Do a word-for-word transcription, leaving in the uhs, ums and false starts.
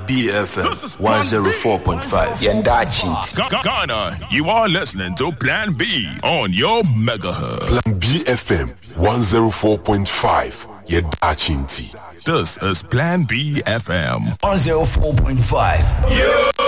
B F M one oh four point five. Ghana, you are listening to Plan B on your megahertz. Plan B F M one oh four point five. This is Plan B F M one oh four point five. Yeah.